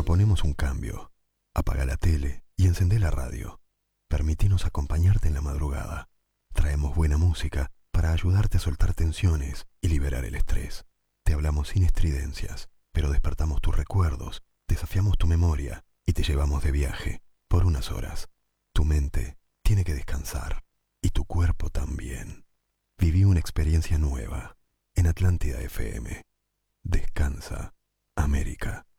proponemos un cambio. Apaga la tele y encendé la radio. Permitinos acompañarte en la madrugada. Traemos buena música para ayudarte a soltar tensiones y liberar el estrés. Te hablamos sin estridencias, pero despertamos tus recuerdos, desafiamos tu memoria y te llevamos de viaje por unas horas. Tu mente tiene que descansar y tu cuerpo también. Viví una experiencia nueva en Atlántida FM. Descansa, América.